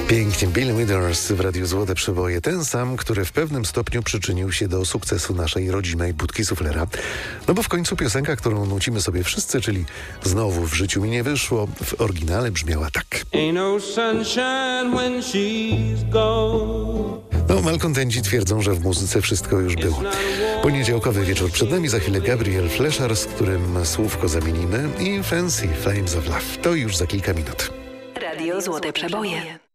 Pięknie, Bill Withers w Radiu Złote Przeboje. Ten sam, który w pewnym stopniu przyczynił się do sukcesu naszej rodzimej budki suflera. No bo w końcu piosenka, którą nucimy sobie wszyscy, czyli Znowu w życiu mi nie wyszło, w oryginale brzmiała tak. Ain't no sunshine when she's gone. No, malkontenci twierdzą, że w muzyce wszystko już było. Poniedziałkowy wieczór przed nami, za chwilę Gabriel Fleszar, z którym słówko zamienimy, i Fancy Flames of Love. To już za kilka minut. Radio Złote Przeboje.